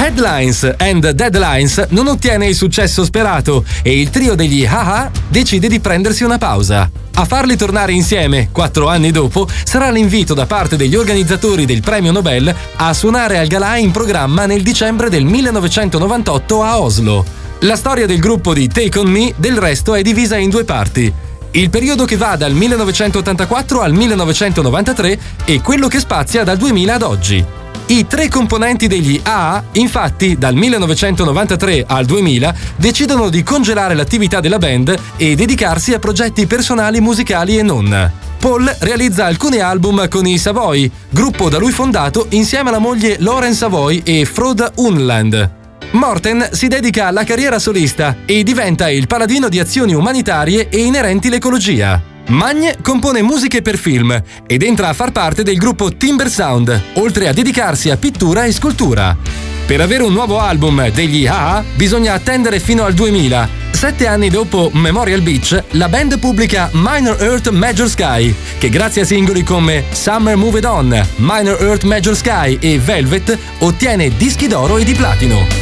Headlines and Deadlines non ottiene il successo sperato e il trio degli Ha-Ha decide di prendersi una pausa. A farli tornare insieme, 4 anni dopo, sarà l'invito da parte degli organizzatori del premio Nobel a suonare al galà in programma nel dicembre del 1998 a Oslo. La storia del gruppo di Take On Me, del resto, è divisa in 2 parti. Il periodo che va dal 1984 al 1993 e quello che spazia dal 2000 ad oggi. I 3 componenti degli A, infatti, dal 1993 al 2000 decidono di congelare l'attività della band e dedicarsi a progetti personali musicali e non. Paul realizza alcuni album con i Savoy, gruppo da lui fondato insieme alla moglie Lauren Savoy e Frode Unland. Morten si dedica alla carriera solista e diventa il paladino di azioni umanitarie e inerenti l'ecologia. Magne compone musiche per film ed entra a far parte del gruppo Timber Sound, oltre a dedicarsi a pittura e scultura. Per avere un nuovo album degli Ha bisogna attendere fino al 2000. 7 anni dopo Memorial Beach, la band pubblica Minor Earth Major Sky, che grazie a singoli come Summer Moved On, Minor Earth Major Sky e Velvet ottiene dischi d'oro e di platino.